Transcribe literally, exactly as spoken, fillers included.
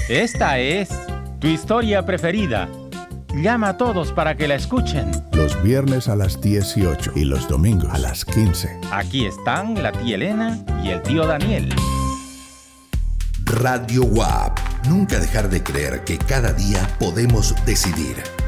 Esta es tu historia preferida. Llama a todos para que la escuchen. Los viernes a las dieciocho y los domingos a las quince. Aquí están la tía Elena y el tío Daniel. Radio W A P. Nunca dejar de creer que cada día podemos decidir.